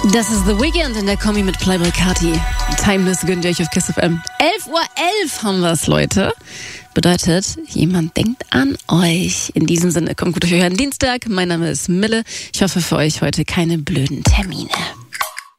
Das ist The Weeknd in der Kombi mit Playboy Carti. Timeless gönnt ihr euch auf KISS FM. 11:11 Uhr haben wir es, Leute. Bedeutet, jemand denkt an euch. In diesem Sinne, kommt gut durch euren Dienstag. Mein Name ist Mille. Ich hoffe für euch heute keine blöden Termine.